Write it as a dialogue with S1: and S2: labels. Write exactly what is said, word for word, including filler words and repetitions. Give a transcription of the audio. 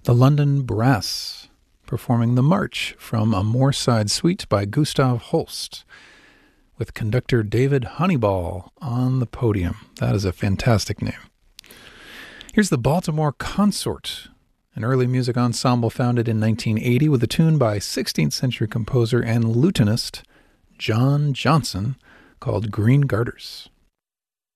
S1: The London Brass, performing the March from A Moorside Suite by Gustav Holst, with conductor David Honeyball on the podium. That is a fantastic name. Here's the Baltimore Consort, an early music ensemble founded in nineteen eighty with a tune by sixteenth century composer and lutenist John Johnson called Green Garters.